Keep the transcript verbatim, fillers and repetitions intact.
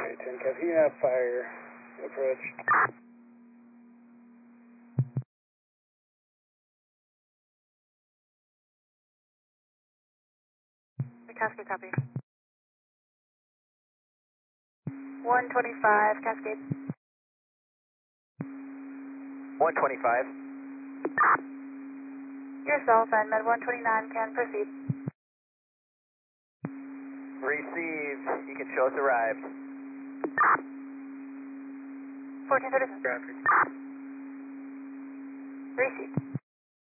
Alright, ten Cascade, fire, approach. Cascade, copy. one twenty-five, Cascade. one twenty-five. Yourself and Med one twenty-nine can proceed. Received. You can show us arrived. fourteen thirty. Traffic. Received.